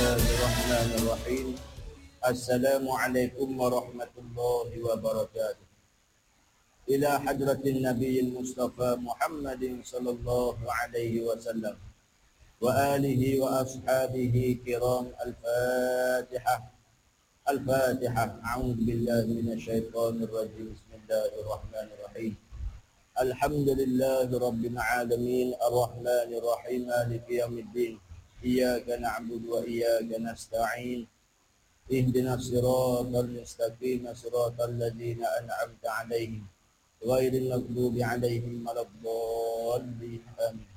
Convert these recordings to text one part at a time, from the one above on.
Bismillahirrahmanirrahim. Assalamualaikum warahmatullahi wabarakatuh. Ila hadratin Nabiyil Mustafa Muhammadin sallallahu alaihi wasallam wa alihi wa ashabihi kiram. Al-Fatihah. Al-Fatihah. A'udzu billahi minasyaitonir rajim. Bismillahirrahmanirrahim. Alhamdulillahi rabbil alamin, arrahmanir rahim, maliki yaumiddin. Iyyaka na'budu wa iyyaka nasta'in. Ihdinas siratal mustaqim, siratal ladzina an'amta 'alaihim ghairil maghdubi 'alaihim waladdallin. Amin.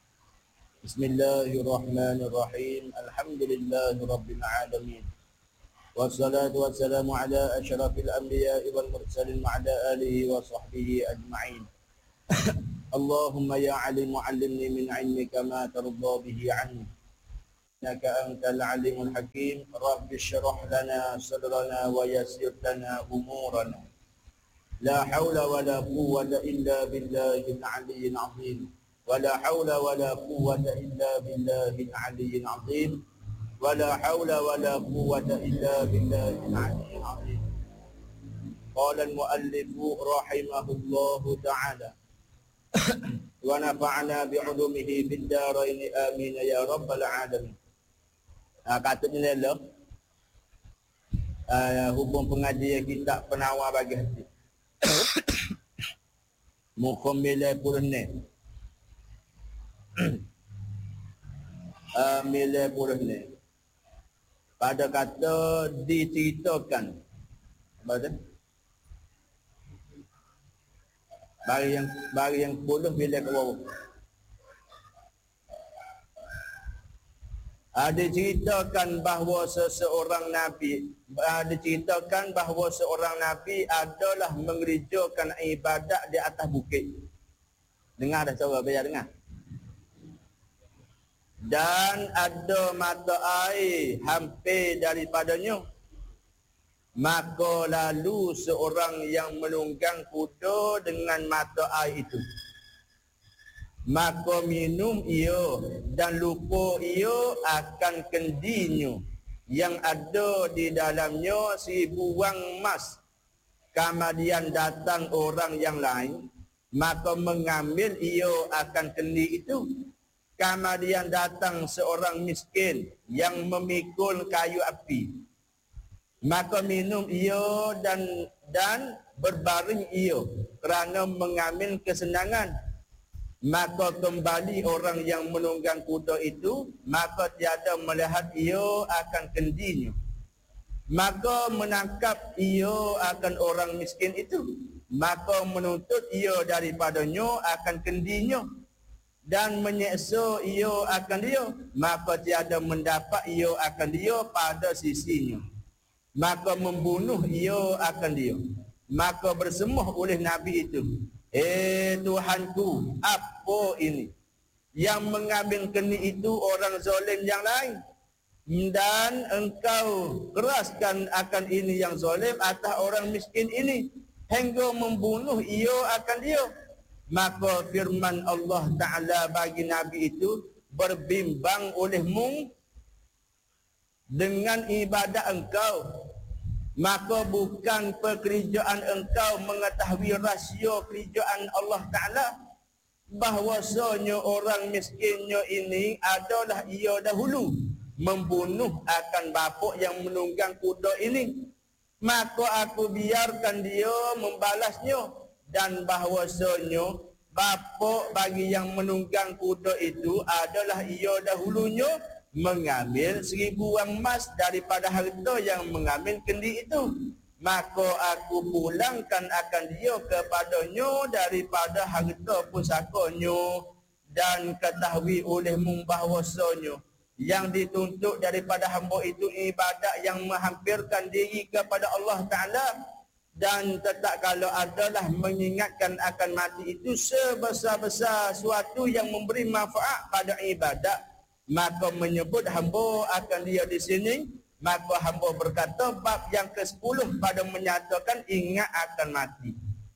Bismillahirrahmanirrahim. Alhamdulillahi rabbil alamin. Wassalatu wassalamu ala asyrafil anbiya'i wal mursalin wa ala alihi wa sahbihi ajma'in. Allahumma ya 'alim 'allimni min 'ilmika ma tardha bihi 'anni. إنك أنت العليم الحكيم. رب اشرح لنا صدرنا ويسر لنا أمورنا. لا حول ولا قوة إلا بالله العلي العظيم. ولا حول ولا قوة إلا بالله العلي العظيم. ولا حول ولا قوة إلا بالله العلي العظيم. قال المؤلف رحمه الله تعالى ونفعنا بعلومه في الدارين آمين يا رب العالمين. Katanya adalah hubung pengajian kita penawar bagi hati. Mukhamilai purne. Milai purne. Pada kata diceritakan. Apa bagi yang puluh milai ke bawah. Diceritakan bahawa seorang Nabi adalah mengerjakan ibadat di atas bukit. Dengar dah suara, biar dengar. Dan ada mata air hampir daripadanya. Maka lalu seorang yang menunggang kuda dengan mata air itu. Maka minum ia dan lupa ia akan kendinya yang ada di dalamnya 1000 wang emas. Kemudian datang orang yang lain, maka mengambil ia akan kendi itu. Kemudian datang seorang miskin yang memikul kayu api. Maka minum ia dan berbaring ia kerana mengambil kesenangan. Maka kembali orang yang menunggang kuda itu, maka tiada melihat ia akan kendinya. Maka menangkap ia akan orang miskin itu, maka menuntut ia daripadanya akan kendinya dan menyeksa ia akan dia, maka tiada mendapat ia akan dia pada sisinya. Maka membunuh ia akan dia. Maka bersemuh oleh Nabi itu, Tuhanku, apa ini? Yang mengambil kendi itu orang zalim yang lain. Dan engkau keraskan akan ini yang zalim atas orang miskin ini, hingga membunuh ia akan dia. Maka firman Allah Ta'ala bagi Nabi itu, berbimbang olehmu dengan ibadat engkau. Maka bukan pekerjaan engkau mengetahui rahsia kerjaan Allah Ta'ala, bahwasanya orang miskinnya ini adalah ia dahulu membunuh akan bapa yang menunggang kuda ini. Maka aku biarkan dia membalasnya, dan bahwasanya bapa bagi yang menunggang kuda itu adalah ia dahulunya mengambil 1000 wang emas daripada harta yang mengambil kendi itu. Maka aku pulangkan akan dia kepadanya daripada harta pusakanya. Dan ketahui olehmu bahwasanya yang dituntut daripada hamba itu ibadat yang menghampirkan diri kepada Allah Ta'ala. Dan tetap kalau adalah mengingatkan akan mati itu sebesar-besar suatu yang memberi manfaat pada ibadat. Maka menyebut hamba akan dia di sini, maka hamba berkata bab yang ke-10 pada menyatakan ingat akan mati.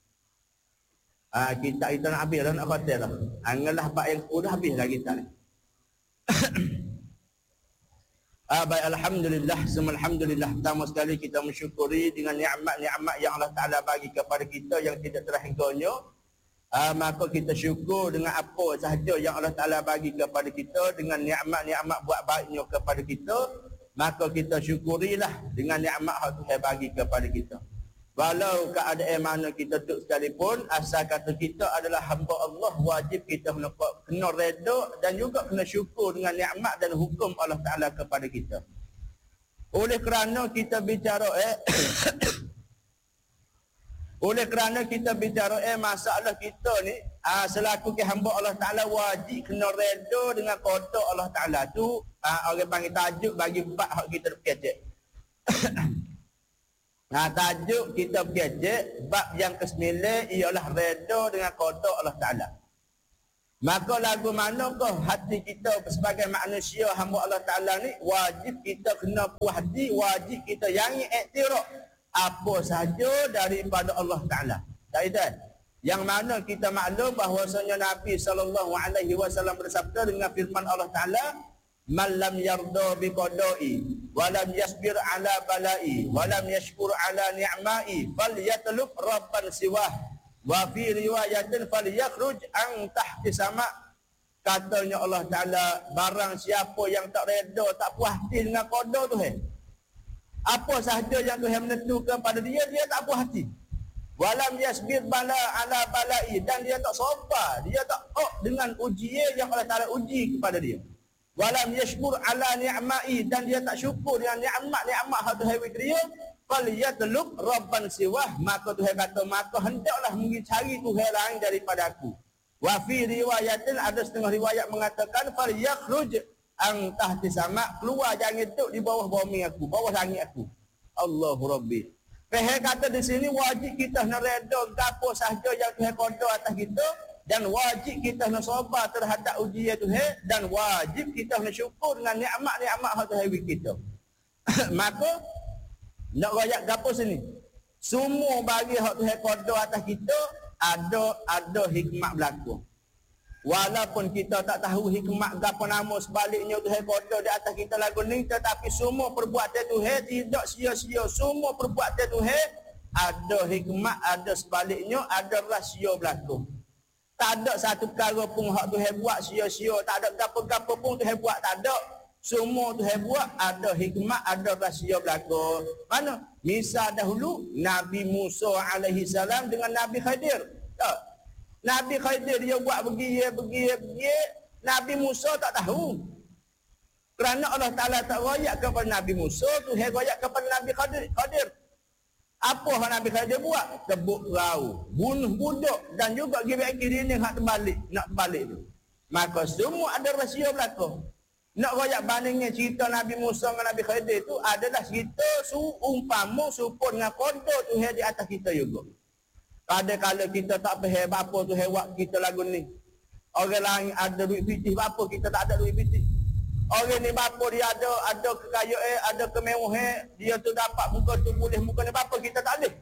Kita nak habis dah, nak kata dah. Angalah bab yang 10 habis lah kita ni. Baik, alhamdulillah, semua alhamdulillah. Pertama sekali kita mensyukuri dengan nikmat-nikmat yang Allah Taala bagi kepada kita yang tidak terhingganya. Maka kita syukur dengan apa sahaja yang Allah Taala bagi kepada kita, dengan nikmat-nikmat buat baiknya kepada kita, maka kita syukurilah dengan nikmat yang Tuhan bagi kepada kita. Walau keadaan mana kita duduk sekalipun, asal kata kita adalah hamba Allah, wajib kita kena reda dan juga kena syukur dengan nikmat dan hukum Allah Ta'ala kepada kita. Oleh kerana kita bicara masalah kita ni, selaku hamba Allah Ta'ala wajib kena reda dengan qada Allah Ta'ala tu. Orang panggil tajuk bagi bab hak kita berkecek. Tajuk kita berkecek bab yang ke-9 ialah reda dengan qada Allah Ta'ala. Maka lagu manakah hati kita sebagai manusia hamba Allah Ta'ala ni, wajib kita kena puas hati, wajib kita yang iktiraf apa sahaja daripada Allah Ta'ala. Tak. Yang mana kita maklum bahawasanya Nabi SAW bersabda dengan firman Allah Ta'ala, man lam yarda biqada'i wa lam yasbir ala bala'i wa lam yashkur ala ni'ma'i falyatlub rabban siwah wa fi riwayatin falyakhruj an tahti sama. Katanya Allah Ta'ala, barang siapa yang tak reda, tak puas hati dengan qada Tuhan, apa sahaja yang Tuhan menentukan pada dia, dia tak puas hati. Walam yasbir bala ala bala'i, dan dia tak sabar, dia tak dengan ujian yang Allah Ta'ala uji kepada dia. Walam yashkur ala ni'ma'i, dan dia tak syukur dengan nikmat-nikmat hak Tuhan bagi dia. Falyatlub rabban siwah, maka Tuhan kata, maka hendaklah mencari Tuhan lain daripada aku. Wa fi riwayatin, ada setengah riwayat mengatakan falyakhruj an tahti sama, keluar jangan duduk di bawah bumi aku, bawah langit aku. Allahu Rabbi. Tuhan kata di sini wajib kita nak reda gapo sahaja yang Tuhan qada atas kita, dan wajib kita nak sabar terhadap ujian Tuhan, dan wajib kita nak syukur dengan nikmat-nikmat yang Tuhan bagi kita. Maka nak royak gapo sini? Semua bagi hak Tuhan qada atas kita ada hikmat berlaku. Walaupun kita tak tahu hikmat gapo nama sebaliknya Tuhan qada di atas kita lagu ni, tetapi semua perbuatan Tuhan tidak sia-sia. Semua perbuatan Tuhan ada hikmat, ada sebaliknya, ada rahsia berlaku. Tak ada satu perkara pun hak Tuhan buat sia-sia, tak ada gapo-gapo pun Tuhan buat, tak ada. Semua Tuhan buat ada hikmat, ada rahsia berlaku. Mana? Misal dahulu Nabi Musa alaihi salam dengan Nabi Khadir. Tak? Nabi Khadir dia buat begini. Nabi Musa tak tahu. Kerana Allah Ta'ala tak royak kepada Nabi Musa, Tuhan royak kepada Nabi Khadir. Apa yang Nabi Khadir buat? Tebuk perahu, bunuh budak, dan juga kiri ni nak terbalik tu. Maka semua ada rahsia berlaku. Nak royak bandingnya cerita Nabi Musa dengan Nabi Khadir itu adalah cerita umpama supun dengan qada Tuhan di atas kita juga. Kadang-kala kita tak faham apa Tuhan buat kita lagu ni. Orang lain ada duit pitih, apa kita tak ada duit pitih. Orang ni bapa dia ada kekayaan, ada kemewahan, dia tu dapat muka tu boleh, muka ni bapa kita tak ada.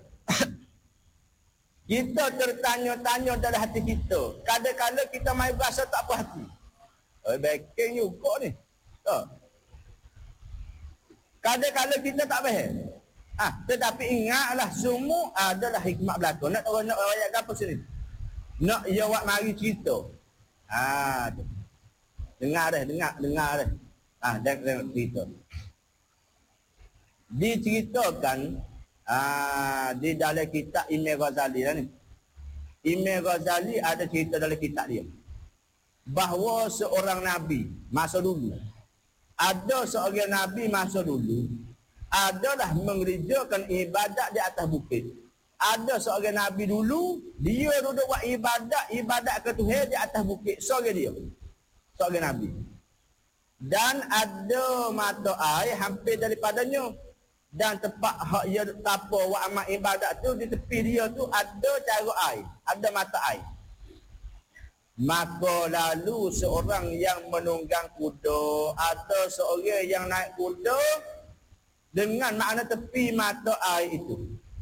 Kita tertanya-tanya dalam hati kita. Kadang-kala kita main berasa tak puas hati. Backing juga ni. Kadang-kala kita tak faham. Tetapi ingatlah semua adalah hikmat berlaku. Nak ayat apa sini? Nak jawab mari cerita. Dengar dah. Dan cerita. Diceritakan di dalam kitab Imam Ghazali ni. Imam Ghazali ada cerita dalam kitab dia, bahawa seorang nabi masa dulu, ada seorang nabi masa dulu adalah mengerjakan ibadat di atas bukit. Ada seorang nabi dulu, dia duduk buat ibadat ke Tuhan di atas bukit. Seorang nabi. Dan ada mata air hampir daripadanya. Dan tempat hak ia tapa buat amal ibadat tu, di tepi dia tu ada cara air, ada mata air. Maka lalu seorang yang menunggang kuda, ada seorang yang naik kuda dengan makna tepi mata air itu.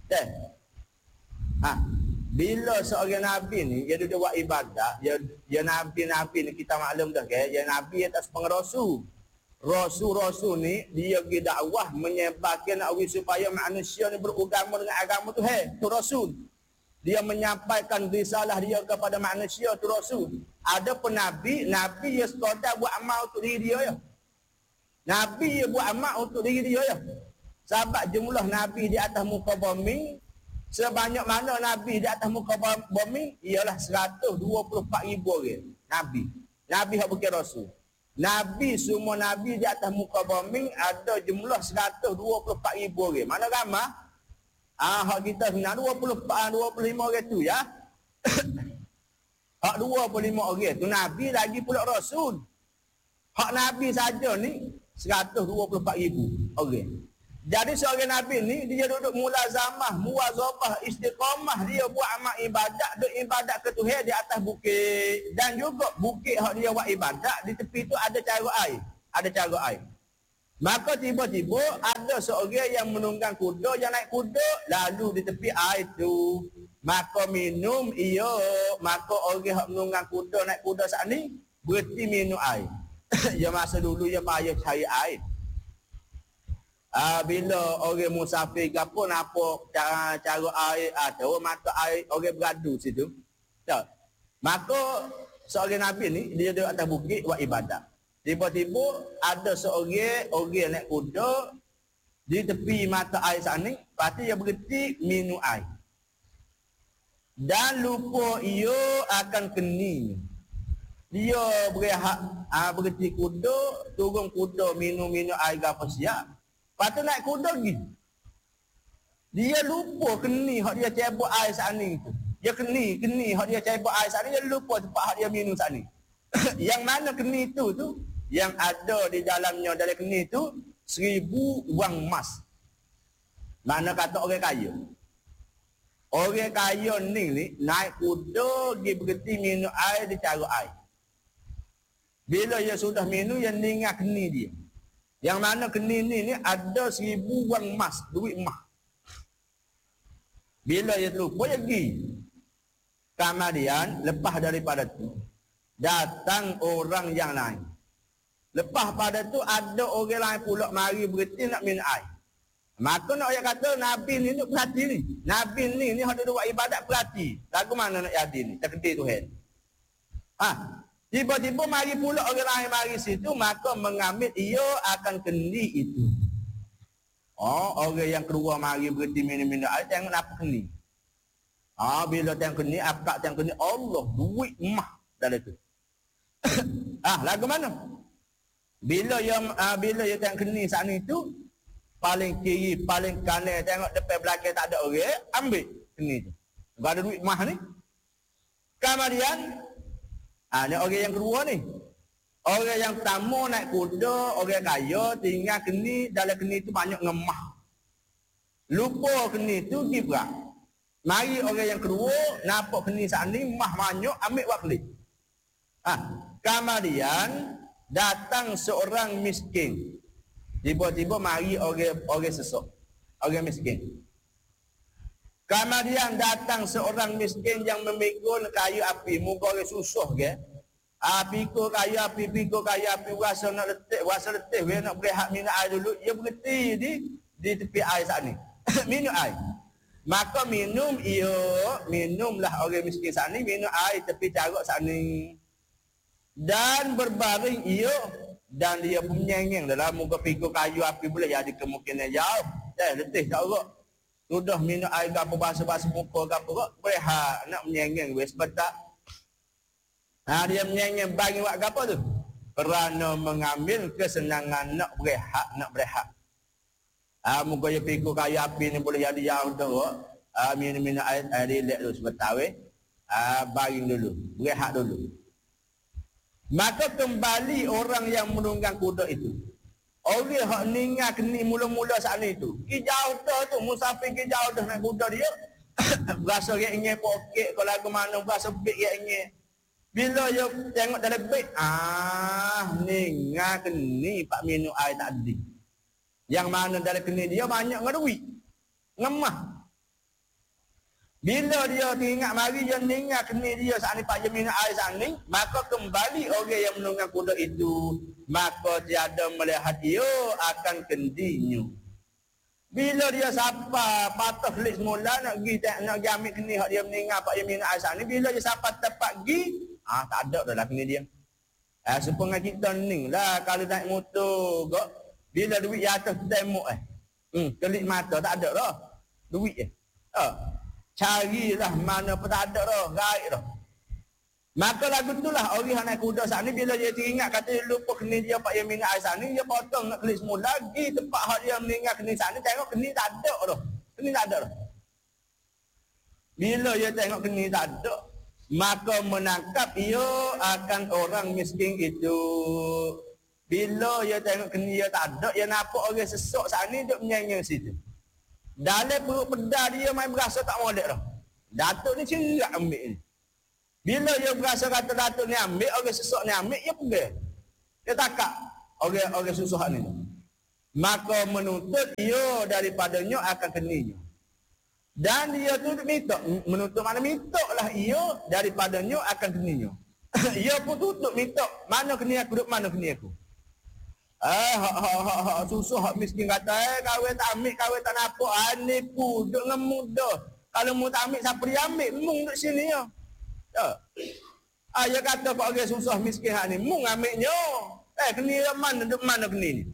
Bila seorang nabi ni dia duduk buat ibadat, dia nabi ni kita maklum dah ke, dia nabi atas pengerosu. Rasul-rasul ni dia pergi dakwah menyebarkan supaya manusia ni beragama dengan agama Tuhan. Tu Rasul. Dia menyampaikan risalah dia kepada manusia, tu Rasul. Ada pun Nabi dia sekadar buat amal untuk diri dia ya. Nabi dia buat amal untuk diri dia ya. Sebab jumlah Nabi di atas muka bumi, sebanyak mana Nabi di atas muka bumi, ialah 124,000 orang. Nabi yang bukan Rasul. Nabi, semua Nabi di atas muka bumi ada jumlah 124,000 orang. Mana ramai? Hak kita sebenarnya 25 orang tu ya. Hak 25 orang tu Nabi lagi pula Rasul. Hak Nabi saja ni 124,000 orang. Jadi seorang Nabi ni dia duduk mulazamah, muwazabah, istiqamah, dia buat amal ibadat, duk ibadat ke Tuhan di atas bukit. Dan juga bukit hak dia buat ibadat, di tepi tu ada cara air. Maka tiba-tiba ada seorang yang menunggang kuda, yang naik kuda, lalu di tepi air tu. Maka minum maka orang yang menunggang kuda, naik kuda saat ni, berhenti minum air. Ya masa dulu ya payah cari air. Bila orang musafir ke apa, cara air ada, maka air orang beradu situ. Tak. Maka seorang Nabi ni, dia duduk atas bukit buat ibadat. Tiba-tiba ada orang naik kuda di tepi mata air sana, lepas tu dia berhenti minum air. Dan lupa ia akan kening. Dia berehat, berhenti kuda, turun kuda minum air apa siap. Lepas tu naik kuda lagi. Dia lupa kening hak dia cebok air sana tu. Dia kening hak dia cebok air sana, dia lupa tempat hak dia minum sana. Yang mana kening tu yang ada di dalamnya dalam kening tu 1,000 wang emas. Mana kata orang kaya. Orang kaya ni naik kuda pergi berhenti minum air di cara air. Bila dia sudah minum, dia ingat kening dia. Yang mana kening ni ada 1,000 wang emas, duit emas. Bila dia terlupa, dia pergi. Kemudian lepas daripada tu datang orang yang lain. Lepas pada tu ada orang lain pula mari berhenti nak minum air. Maka nak dia kata Nabi ni perhati ni. Nabi ni ada buat ibadat perhati. Lagu mana nak jadi ni? Terkedih Tuhan. Tiba-tiba mari pula orang lain mari situ, maka mengambil ia akan kendi itu. Orang yang keluar mari berhenti minum air, tengok apa kendi. Bila tengok kendi, apa tengok kendi, Allah, duit emas dalam tu. Lagu mana? Bila dia tengok kening sana itu, paling kiri, paling kanan, tengok depan belakang tak ada orang, ambil kening tu. Gak ada duit mah ni. Kemudian, ni orang yang kedua ni. Orang yang pertama naik kuda, orang kaya, tinggal kening, dalam kening tu banyak ngemah. Lupa kening tu, pergi berat. Mari orang yang kedua, nampak kening sana ni, mah banyak, ambil buat keling. Kemudian, datang seorang miskin. Tiba-tiba mari orang sesak. Orang miskin. Kemudian datang seorang miskin yang memikul kayu api. Muka orang susah ke. Pikul kayu api, rasa nak letih, nak berehat minum air dulu. Dia berhenti di tepi air saat ni. Minum air. Maka minumlah orang miskin saat ni, minum air tepi caruk saat ni. Dan berbaring dan dia pun menyengeng dalam muka pikul kayu api boleh jadi kemungkinan jauh. Letih tak orang. Sudah minum air ke apa, basuh-basuh muka ke apa, berehat nak menyengeng sebab tak. Dia menyengeng bagi buat apa tu? Kerana mengambil kesenangan nak berehat. Muka dia pikul kayu api ni boleh jadi jauh tu. Minum air relax dulu sebentar baring dulu, berehat dulu. Maka kembali orang yang menunggang kuda itu. Orang yang ningal kening mula-mula saat itu. Pergi jauh tu, musafir pergi jauh dah naik kuda dia. Berasa dia ingin poket, kalau ke mana, berasa beg dia ingin. Bila dia tengok dalam beg, ningal kening, pak minum air tak ada. Yang mana dalam kening dia banyak dengan duit. Ngemah. Bila dia teringat mari dia ningat kena dia saat ni Pak Jemin air saat ni, maka kembali orang yang menunggang kuda itu, maka tiada melihat dia akan kendinya. Bila dia sapa patah klik semula nak pergi ambil kena hak dia meninggal Pak Jemin air saat ni, bila dia sapa tepat pergi, tak ada dah lah kena dia. Supaya kita ni lah kalau naik motor kok, bila duit di atas tembok kelip mata tak ada dah. Duit carilah mana pun tak ada dah, gaib dah. Maka lagu itulah orang yang naik kuda saat ni bila dia teringat kata dia lupa kena dia Pak Yamin Aisyah ni, dia potong nak kelip semula lagi tempat hak dia meninggal kena saat ni, tengok kena tak ada dah. Kena tak ada dah. Bila dia tengok kena tak ada, maka menangkap ia akan orang miskin itu. Bila dia tengok kena dia tak ada, dia nampak orang sesok saat ni duk menyanyi situ. Dalam perut pedah dia main berasa tak molek dah. Datuk ni cerak ambil ni. Bila dia berasa kata Datuk ni ambil, orang sesok ni ambil, dia pergi. Dia takak orang susah ni. Maka menuntut dia daripadanya akan kenanya. Dan dia tu minta, menuntut mana minta lah ia daripadanya akan kenanya. Ia pun tutup minta, mana kena aku, duduk mana kena aku. Susah hak miskin kata, kahwin tak ambil, kahwin tak nampak, nipu, duduk dengan mudah. Kalau mu tak ambil, siapa dia ambil? Mung duduk sini ya. Dia kata pak orang susah miskin hak ni, mung ambilnya. Kena mana, duduk mana kena ni?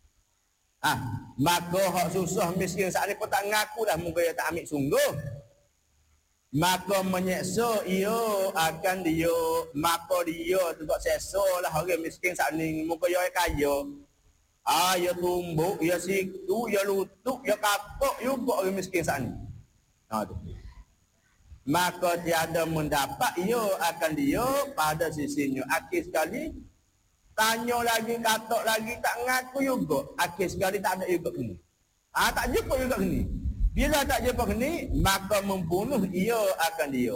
Maka hak susah miskin saat ni pun tak ngaku dah, mungkin dia tak ambil sungguh. Maka menyeksa ia akan dia, maka dia tu tak seksa lah orang miskin saat ni. Muka dia kaya, dia tumbuk, dia siku, dia lutut, dia kapok juga orang miskin saat ni. Tu. Maka tiada mendapat ia akan dia pada sisinya. Akhir sekali tanya lagi, katok lagi, tak ngaku juga. Akhir sekali tak ada juga kini. Tak jumpa juga kini. Bila tak jumpa kini, maka membunuh ia akan dia.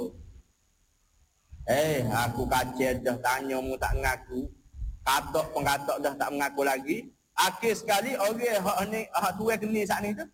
Aku kacau dah, tanya mu tak ngaku. Katok pengkatok dah tak mengaku lagi. Akhir sekali orang hak tuai kini saat ni tu.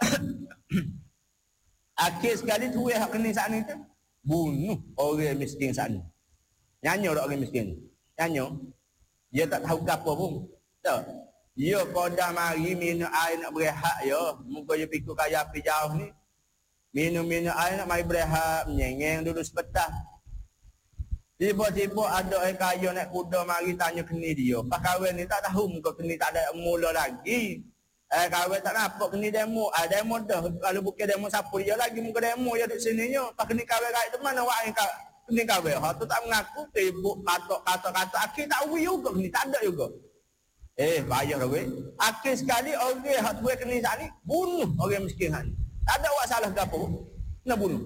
Akhir sekali tuai hak kini saat ni tu. Bunuh orang miskin saat ni. Nyanyi orang miskin. Nyanyi. Dia tak tahu apa pun. Tak. Dia kodah mari minum air nak berehat ya. Muka dia pikul kaya api jauh ni. Minum air nak mari berehat. Menyengeng dulu sepetah. Tiba-tiba ada orang kaya naik kuda mari tanya keni dia. Pak kahwin ni tak tahu muka keni tak ada mula lagi. Kahwin tak nampak keni demo. Demo dah. Kalau bukan demo siapa dia lagi muka demo dia duduk sini ya. Pak keni kahwin kat mana wak yang keni kahwin. Tu tak mengaku. Tibuk kata-kata. Akhir tak tahu juga keni. Tak ada juga. Bayar dah weh. Akhir sekali orang hak tuai kena saat ni bunuh orang miskin hak ni. Tak ada buat salah ke apa. Kena bunuh.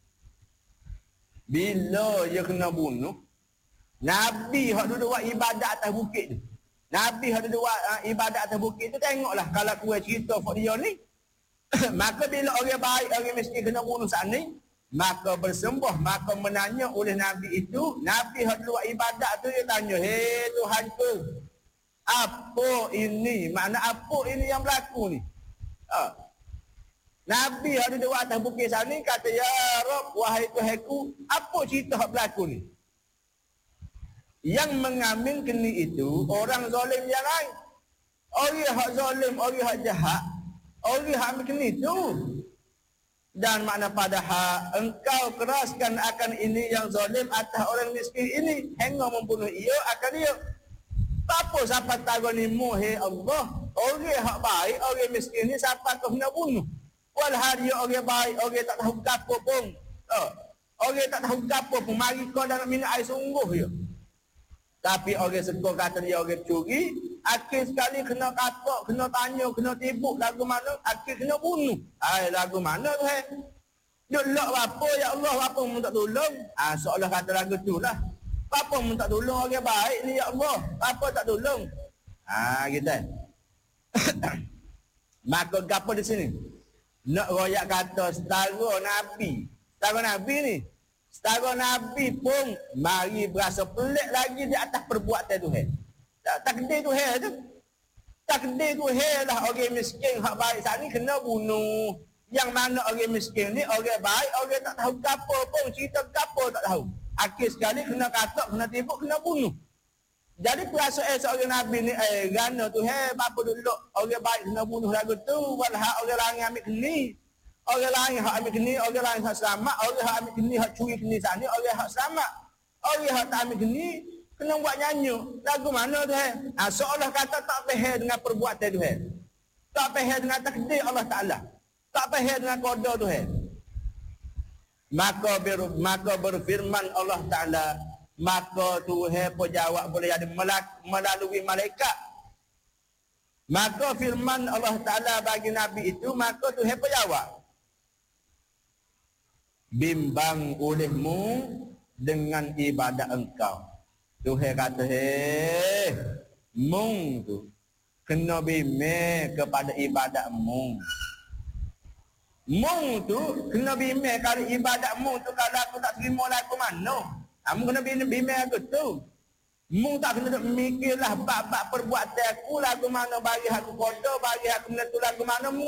Bila dia kena bunuh, Nabi hak duduk buat ibadat atas bukit tu. Nabi hak duduk buat ibadat atas bukit tu, tengoklah kalau kuat cerita fak dia ni. Maka bila orang baik, orang miskin kena bunuh saat ni, maka bersembah, maka menanya oleh Nabi itu, Nabi hak duduk buat ibadat tu dia tanya, "Hei Tuhanku, apa ini? Makna apa ini yang berlaku ni?" Nabi ada di atas bukit sana kata, "Ya Rabb, wahai Tuhanku, apa cerita yang berlaku ni?" Yang mengambil kini itu orang zalim yang lain. Orang hak zalim, orang hak jahat, orang hak ambil kini itu. Dan makna padahal engkau keraskan akan ini yang zalim atas orang miskin ini hingga membunuh ia akan dia. Apa siapa tahu ni muhe Allah? Orang hak baik, orang miskin ni siapa kau nak bunuh? Walhal dia orang baik, orang tak tahu apa pun. Orang tak tahu apa pun. Mari kau dah nak minum air sungguh je. Tapi orang sekor kata dia orang curi. Akhir sekali kena katok, kena tanya, kena tibuk. Lagu mana? Akhir kena bunuh. Lagu mana tu? Dia lak apa? Ya Allah, apa mu tak tolong? Seolah kata lagu tu lah. Apa mu tak tolong orang baik ni ya Allah? Apa tak tolong? Gitu. Maka apa di sini? Nak royak kata setara Nabi. Setara Nabi ni. Setara Nabi pun mari berasa pelik lagi di atas perbuatan Tuhan. Takdir Tuhan tu. Takdir Tuhan lah orang miskin hak baik saat ni kena bunuh. Yang mana orang miskin ni, orang baik, orang tak tahu apa pun, cerita apa tak tahu. Akhir sekali kena katak, kena tibuk, kena bunuh. Jadi perasaan seorang Nabi ni, gana tu, apa dulu, orang baik kena bunuh lagu tu, walau orang lain ambil keni. Orang lain hak ambil keni, orang lain hak selamat, orang hak ambil keni, hak curi keni sana, orang hak selamat. Orang hak tak ambil keni, kena buat nyanyi. Lagu mana tu, seolah kata tak faham dengan perbuatan tu, tak faham dengan takdir Allah Ta'ala. Tak faham dengan kodoh tu, Maka berfirman Allah Ta'ala, maka Tuhan pun jawab boleh ada melalui malaikat. Maka firman Allah Ta'ala bagi Nabi itu, maka Tuhan pun jawab, bimbang olehmu dengan ibadat engkau. Tuhan kata, mung tu kena bimbang kepada ibadatmu. Mung tu kena bimbang kalau ibadatmu tu kalau aku tak terima lagu mana. Kamu kena bimbang aku tu. Mu tak kena mikirlah bab-bab perbuatan aku lagu mana bagi aku kodoh, bagi aku menentu lagu mana mu